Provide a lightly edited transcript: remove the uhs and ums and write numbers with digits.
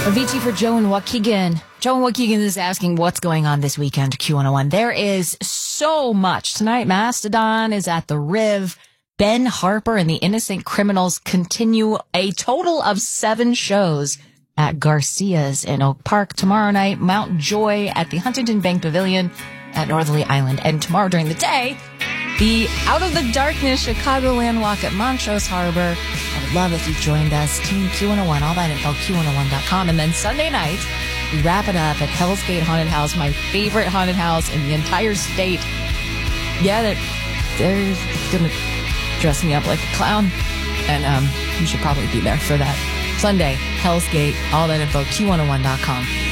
VT for Joe and Waukegan. Joe and Waukegan is asking what's going on this weekend, Q101. There is so much. Tonight, Mastodon is at the Riv. Ben Harper and the Innocent Criminals continue a total of 7 shows at Garcia's in Oak Park. Tomorrow night, Mount Joy at the Huntington Bank Pavilion at Northerly Island. And tomorrow during the day, the Out of the Darkness Chicagoland Walk at Montrose Harbor. I would love if you joined us. Team Q101, all that info, Q101.com. And then Sunday night, we wrap it up at Hell's Gate Haunted House, my favorite haunted house in the entire state. Yeah, they're going to dress me up like a clown. And you should probably be there for that. Sunday, Hell's Gate, all that info, Q101.com.